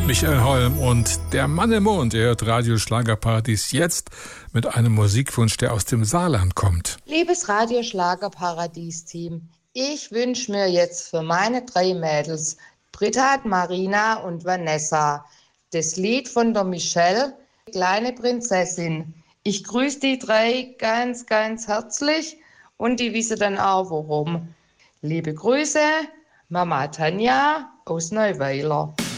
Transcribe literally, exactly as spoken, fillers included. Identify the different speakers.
Speaker 1: Michael Holm und der Mann im Mond. Er hört Radio Schlagerparadies jetzt mit einem Musikwunsch, der aus dem Saarland kommt.
Speaker 2: Liebes Radio Schlagerparadies-Team, ich wünsche mir jetzt für meine drei Mädels, Britta, Marina und Vanessa, das Lied von der Michelle, Kleine Prinzessin. Ich grüße die drei ganz, ganz herzlich und die wissen dann auch warum. Liebe Grüße, Mama Tanja aus Neuweiler.